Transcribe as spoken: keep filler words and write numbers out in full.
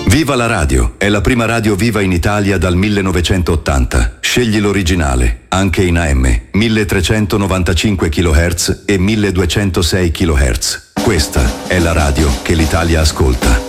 Viva la radio! È la prima radio viva in Italia dal millenovecentottanta. Scegli l'originale, anche in A M, milletrecentonovantacinque chilohertz e milleduecentosei chilohertz. Questa è la radio che l'Italia ascolta.